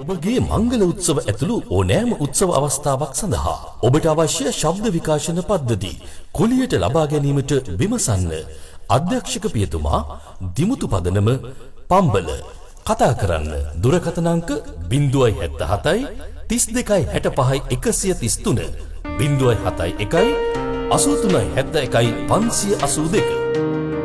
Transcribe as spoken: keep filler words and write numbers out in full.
ඔබගේ මංගල උත්සව ඇතුළු ඕනෑම උත්සව අවස්ථාවක් සඳහා ඔබට අවශ්‍ය ශබ්ද විකාශන පද්ධති කුලියට ලබා ගැනීමට විමසන්න. අධ්‍යක්ෂක පියතුමා දිමුතු පදනම පම්බල. කතා කරන්න දුරකථන අංක ज़ीरो सात सात तीस දෙකයි හැට පහයි එකසිය තිස් තුන ज़ीरो सात එකයි අසූ තුනයි හැත්තෑ එකයි පන්සිය අසූ දෙක.